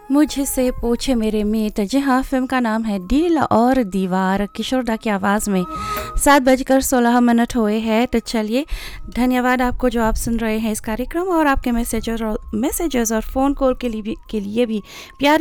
मुझसे पूछे मेरे मीत। जी हाँ, फ़िल्म का नाम है दिल और दीवार। किशोर दा की आवाज़ में 7:16 हुए हैं। तो चलिए, धन्यवाद आपको जो आप सुन रहे हैं इस कार्यक्रम और आपके मैसेजेस और फ़ोन कॉल के लिए भी प्यारी